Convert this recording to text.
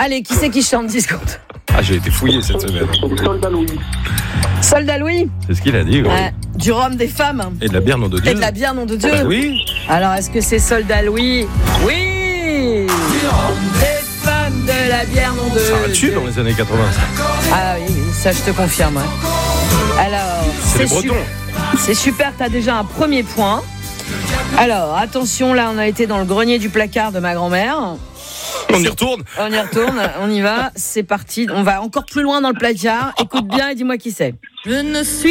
Allez, qui c'est qui chante 10 secondes? Ah, j'ai été fouillé cette semaine. Soldat Louis. Soldat Louis. C'est ce qu'il a dit. Oui. Du rhum des femmes. Et de la bière, nom de Dieu. Et de la bière, nom de Dieu. Bah oui. Alors, est-ce que c'est Soldat Louis? Oui. Du rhum des femmes, de la bière, nom de Dieu. Ça a tué dans les années 80. Ah oui, ça je te confirme. Alors, C'est les Bretons. C'est super, t'as déjà un premier point. Alors, attention, là on a été dans le grenier du placard de ma grand-mère. On y retourne. On y retourne, on y va, c'est parti. On va encore plus loin dans le placard. Écoute bien et dis-moi qui c'est. Je ne suis